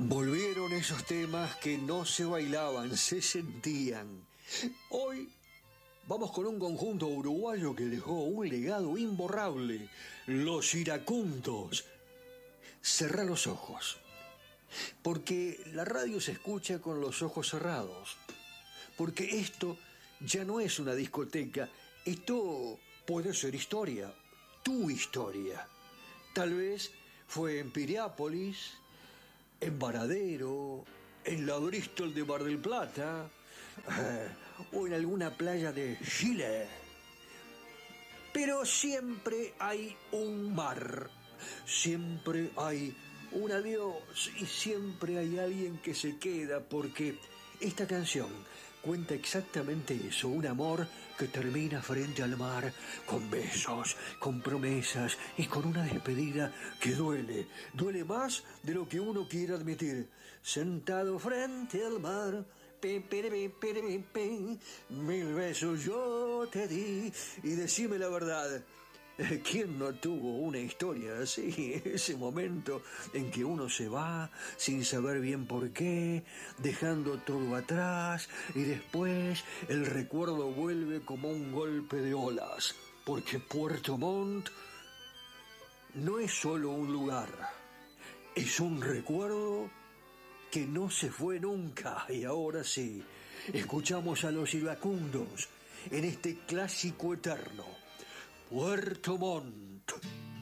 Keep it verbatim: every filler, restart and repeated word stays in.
Volvieron esos temas que no se bailaban, se sentían. Hoy vamos con un conjunto uruguayo que dejó un legado imborrable, Los Iracundos. Cerrá los ojos, porque la radio se escucha con los ojos cerrados, porque esto ya no es una discoteca, esto puede ser historia, tu historia. Tal vez fue en Piriápolis, en Varadero, en la Bristol de Mar del Plata, eh, o en alguna playa de Chile. Pero siempre hay un mar, siempre hay un adiós y siempre hay alguien que se queda, porque esta canción cuenta exactamente eso, un amor que termina frente al mar, con besos, con promesas y con una despedida que duele, duele más de lo que uno quiere admitir. Sentado frente al mar, pe, pe, pe, pe, pe, pe, mil besos yo te di, y decime la verdad, ¿quién no tuvo una historia así? Ese momento en que uno se va sin saber bien por qué, dejando todo atrás, y después el recuerdo vuelve como un golpe de olas, porque Puerto Montt no es solo un lugar, es un recuerdo que no se fue nunca. Y ahora sí, escuchamos a Los Iracundos en este clásico eterno, Puerto Montt.